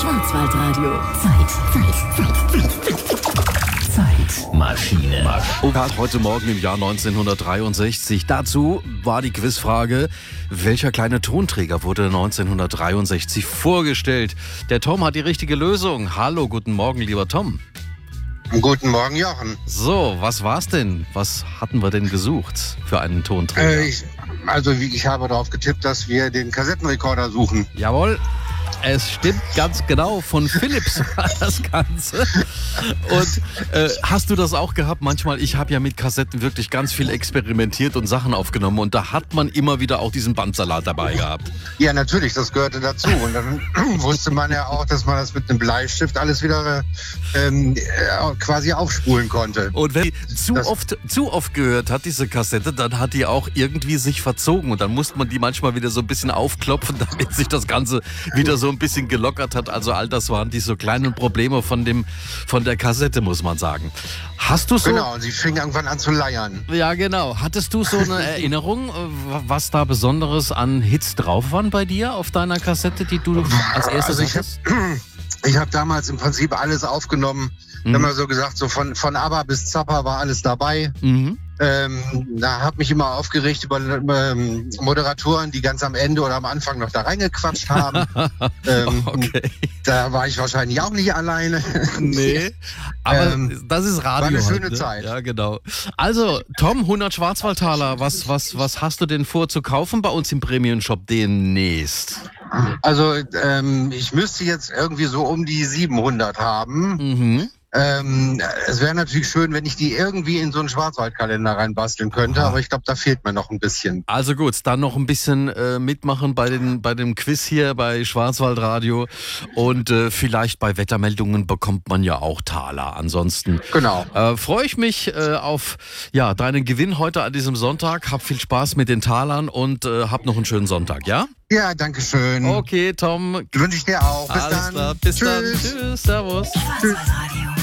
Schwarzwaldradio. Zeitmaschine. Heute Morgen im Jahr 1963. Dazu war die Quizfrage, welcher kleine Tonträger wurde 1963 vorgestellt? Der Tom hat die richtige Lösung. Hallo, guten Morgen, lieber Tom. Guten Morgen, Jochen. So, was war's denn? Was hatten wir denn gesucht für einen Tonträger? Ich habe darauf getippt, dass wir den Kassettenrekorder suchen. Jawohl. Es stimmt ganz genau, von Philips war das Ganze. Und hast du das auch gehabt? Manchmal, ich habe ja mit Kassetten wirklich ganz viel experimentiert und Sachen aufgenommen und da hat man immer wieder auch diesen Bandsalat dabei gehabt. Ja, natürlich, das gehörte dazu. Und dann wusste man ja auch, dass man das mit einem Bleistift alles wieder quasi aufspulen konnte. Und wenn die zu oft gehört hat, diese Kassette, dann hat die auch irgendwie sich verzogen und dann musste man die manchmal wieder so ein bisschen aufklopfen, damit sich das Ganze wieder so ein bisschen gelockert hat. Also all das waren die so kleinen Probleme von der Kassette, muss man sagen. Hast du so... Genau, und sie fing irgendwann an zu leiern. Ja, genau. Hattest du so eine Erinnerung, was da Besonderes an Hits drauf waren bei dir auf deiner Kassette, die du als erstes hattest? Ich habe damals im Prinzip alles aufgenommen. Immer so gesagt, so von ABBA bis Zappa war alles dabei. Da habe mich immer aufgeregt über Moderatoren, die ganz am Ende oder am Anfang noch da reingequatscht haben. Okay. Da war ich wahrscheinlich auch nicht alleine. Nee, aber das ist Radio. War eine schöne halt, ne? Zeit. Ja, genau. Also, Tom, 100 Schwarzwaldtaler, was hast du denn vor zu kaufen bei uns im Premium-Shop demnächst? Also, ich müsste jetzt irgendwie so um die 700 haben. Es wäre natürlich schön, wenn ich die irgendwie in so einen Schwarzwaldkalender reinbasteln könnte, aber ich glaube, da fehlt mir noch ein bisschen. Also gut, dann noch ein bisschen mitmachen bei dem Quiz hier bei Schwarzwaldradio und vielleicht bei Wettermeldungen bekommt man ja auch Taler. Ansonsten Genau. Freue ich mich auf deinen Gewinn heute an diesem Sonntag. Hab viel Spaß mit den Talern und hab noch einen schönen Sonntag, ja? Ja, danke schön. Okay, Tom. Wünsche ich dir auch. Bis Alles dann. klar, bis Tschüss. dann. Tschüss, servus. Schwarzwaldradio.